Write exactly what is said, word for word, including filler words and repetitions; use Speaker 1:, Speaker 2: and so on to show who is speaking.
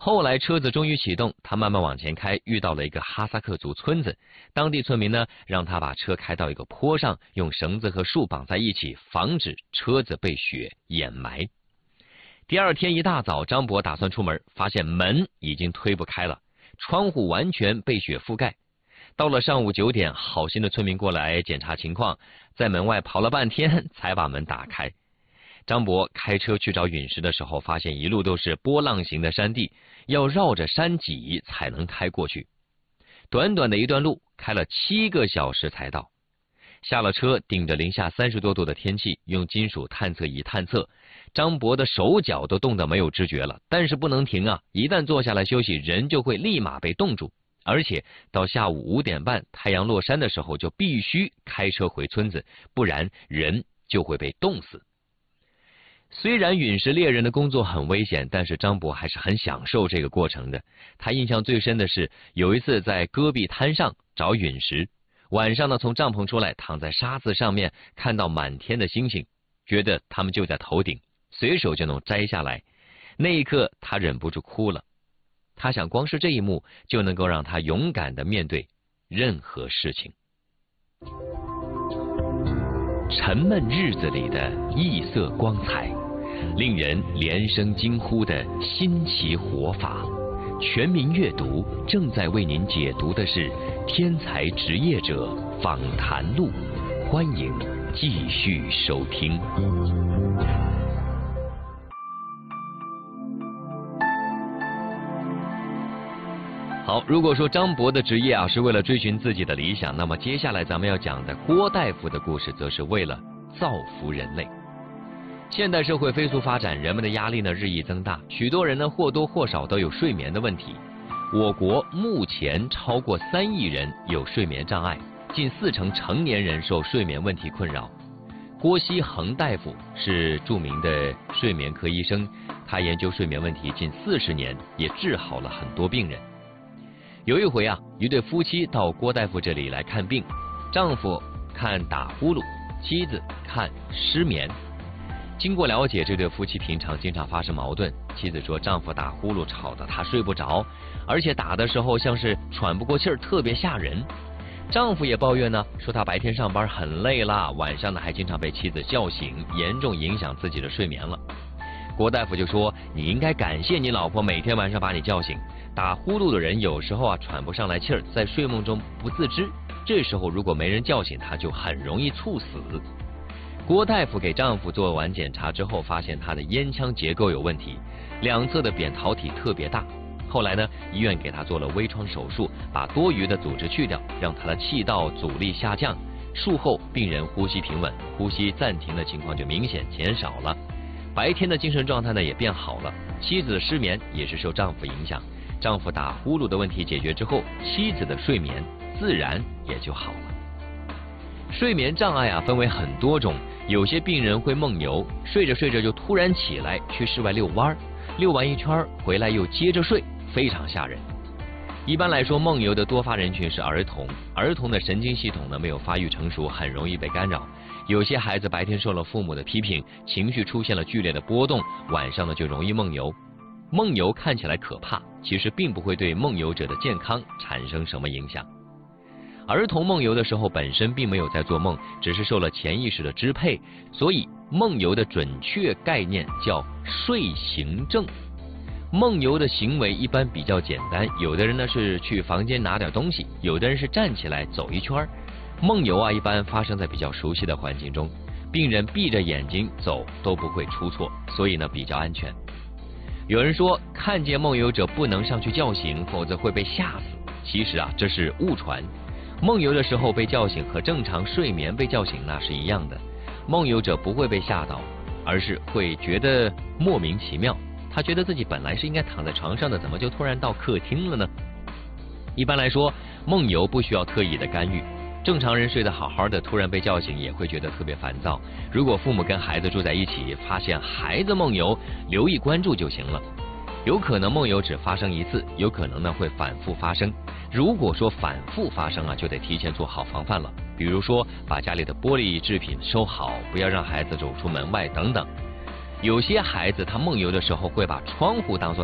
Speaker 1: 后来车子终于启动，他慢慢往前开，遇到了一个哈萨克族村子。当地村民呢，让他把车开到一个坡上，用绳子和树绑在一起，防止车子被雪掩埋。第二天一大早，张博打算出门，发现门已经推不开了，窗户完全被雪覆盖。到了上午九点，好心的村民过来检查情况，在门外刨了半天才把门打开。张博开车去找陨石的时候，发现一路都是波浪形的山地，要绕着山脊才能开过去。短短的一段路，开了七个小时才到。下了车，顶着零下三十多度的天气，用金属探测仪探测，张博的手脚都冻得没有知觉了，但是不能停啊！一旦坐下来休息，人就会立马被冻住。而且到下午五点半，太阳落山的时候，就必须开车回村子，不然人就会被冻死。虽然陨石猎人的工作很危险，但是张博还是很享受这个过程的。他印象最深的是有一次在戈壁滩上找陨石，晚上呢从帐篷出来，躺在沙子上面，看到满天的星星，觉得他们就在头顶，随手就能摘下来。那一刻他忍不住哭了，他想光是这一幕就能够让他勇敢地面对任何事情。沉闷日子里的异色光彩，令人连声惊呼的新奇活法。全民阅读正在为您解读的是《天才职业者访谈录》，欢迎继续收听。好，如果说张博的职业啊是为了追寻自己的理想，那么接下来咱们要讲的郭大夫的故事，则是为了造福人类。现代社会飞速发展，人们的压力呢日益增大，许多人呢或多或少都有睡眠的问题。我国目前超过三亿人有睡眠障碍，近四成成年人受睡眠问题困扰。郭锡恒大夫是著名的睡眠科医生，他研究睡眠问题近四十年，也治好了很多病人。有一回啊，一对夫妻到郭大夫这里来看病，丈夫看打呼噜，妻子看失眠。经过了解，这对夫妻平常经常发生矛盾。妻子说，丈夫打呼噜吵得她睡不着，而且打的时候像是喘不过气儿，特别吓人。丈夫也抱怨呢，说他白天上班很累了，晚上呢还经常被妻子叫醒，严重影响自己的睡眠了。郭大夫就说，你应该感谢你老婆每天晚上把你叫醒。打呼噜的人有时候啊喘不上来气儿，在睡梦中不自知，这时候如果没人叫醒他，就很容易猝死。郭大夫给丈夫做完检查之后，发现他的咽腔结构有问题，两侧的扁桃体特别大。后来呢，医院给他做了微创手术，把多余的组织去掉，让他的气道阻力下降。术后病人呼吸平稳，呼吸暂停的情况就明显减少了。白天的精神状态呢也变好了。妻子的失眠也是受丈夫影响，丈夫打呼噜的问题解决之后，妻子的睡眠自然也就好了。睡眠障碍啊分为很多种，有些病人会梦游，睡着睡着就突然起来去室外遛弯，遛完一圈回来又接着睡，非常吓人。一般来说，梦游的多发人群是儿童，儿童的神经系统呢没有发育成熟，很容易被干扰。有些孩子白天受了父母的批评，情绪出现了剧烈的波动，晚上呢就容易梦游。梦游看起来可怕，其实并不会对梦游者的健康产生什么影响。儿童梦游的时候本身并没有在做梦，只是受了潜意识的支配，所以梦游的准确概念叫睡行症。梦游的行为一般比较简单，有的人呢是去房间拿点东西，有的人是站起来走一圈。梦游啊一般发生在比较熟悉的环境中，病人闭着眼睛走都不会出错，所以呢比较安全。有人说看见梦游者不能上去叫醒，否则会被吓死。其实啊这是误传，梦游的时候被叫醒和正常睡眠被叫醒那是一样的。梦游者不会被吓到，而是会觉得莫名其妙，他觉得自己本来是应该躺在床上的，怎么就突然到客厅了呢？一般来说，梦游不需要特意的干预，正常人睡得好好的，突然被叫醒也会觉得特别烦躁。如果父母跟孩子住在一起，发现孩子梦游，留意关注就行了。有可能梦游只发生一次，有可能呢会反复发生。如果说反复发生啊，就得提前做好防范了，比如说把家里的玻璃制品收好，不要让孩子走出门外等等。有些孩子他梦游的时候会把窗户当作